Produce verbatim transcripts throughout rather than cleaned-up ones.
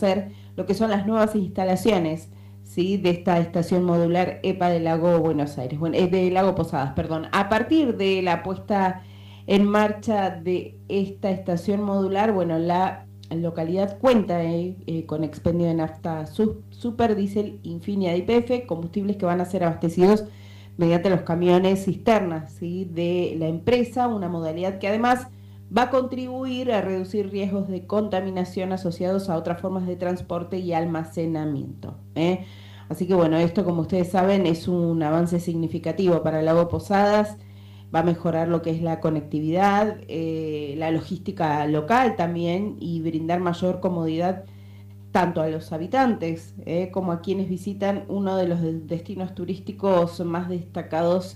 conocer lo que son las nuevas instalaciones, ¿sí?, de esta estación modular E P A del Lago Buenos Aires, bueno, eh, de Lago Posadas, perdón. A partir de la puesta en marcha de esta estación modular, bueno, la localidad cuenta eh, eh, con expendio de nafta su, super diésel Infinia de Y P F, combustibles que van a ser abastecidos mediante los camiones cisternas, ¿sí?, de la empresa, una modalidad que además va a contribuir a reducir riesgos de contaminación asociados a otras formas de transporte y almacenamiento, ¿eh? Así que bueno, esto, como ustedes saben, es un avance significativo para el Lago Posadas. Va a mejorar lo que es la conectividad, eh, la logística local también, y brindar mayor comodidad tanto a los habitantes eh, como a quienes visitan uno de los destinos turísticos más destacados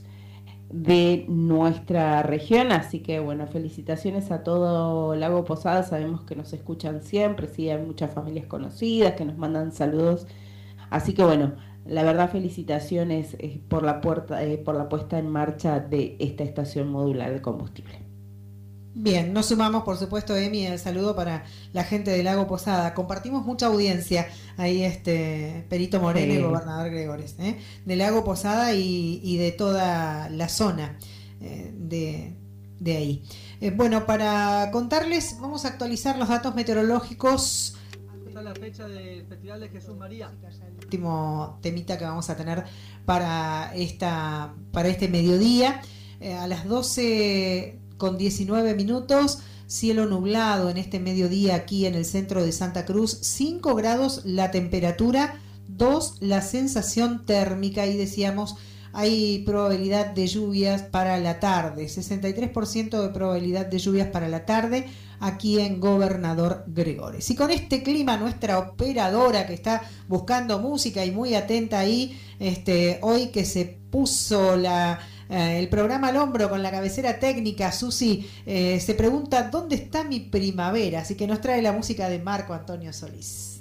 de nuestra región. Así que bueno, felicitaciones a todo Lago Posadas. Sabemos que nos escuchan siempre, sí, hay muchas familias conocidas que nos mandan saludos. Así que bueno, la verdad, felicitaciones eh, por la puerta, eh, por la puesta en marcha de esta estación modular de combustible. Bien, nos sumamos, por supuesto, Emi, el saludo para la gente de Lago Posada. Compartimos mucha audiencia ahí, este Perito Moreno sí. y Gobernador Gregores, ¿eh? de Lago Posada y, y de toda la zona eh, de, de ahí. Eh, bueno, para contarles, vamos a actualizar los datos meteorológicos. Está la fecha del Festival de Jesús María. El último temita que vamos a tener para, esta, para este mediodía. Eh, a las doce con diecinueve minutos, cielo nublado en este mediodía aquí en el centro de Santa Cruz, cinco grados la temperatura, dos la sensación térmica, y decíamos hay probabilidad de lluvias para la tarde, sesenta y tres por ciento de probabilidad de lluvias para la tarde aquí en Gobernador Gregores. Y con este clima, nuestra operadora que está buscando música y muy atenta ahí, este, hoy que se puso la Eh, el programa al hombro con la cabecera técnica, Susi, eh, se pregunta ¿dónde está mi primavera? Así que nos trae la música de Marco Antonio Solís.